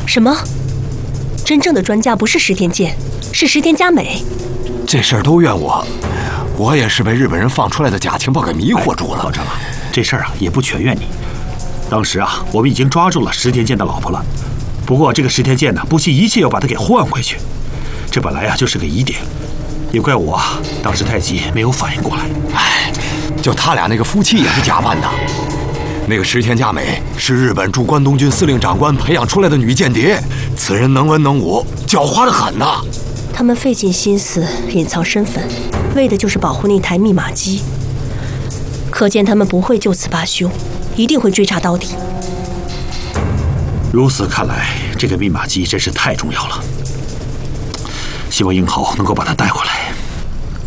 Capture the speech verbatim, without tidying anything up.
什么？真正的专家不是石田健，是石田佳美。 这事儿都怨我，我也是被日本人放出来的假情报给迷惑住了。 老张啊，这事儿啊也不全怨你。当时啊，我们已经抓住了石田健的老婆了，不过这个石田健呢，不惜一切要把他给换回去。这本来啊就是个疑点，也怪我啊，当时太急没有反应过来。 哎，就他俩那个夫妻也是假扮的。那个石田佳美是日本驻关东军司令长官培养出来的女间谍，此人能文能武，狡猾得很呐。 他们费尽心思隐藏身份，为的就是保护那台密码机。可见他们不会就此罢休，一定会追查到底。 如此看来，这个密码机真是太重要了。希望英豪能够把它带回来。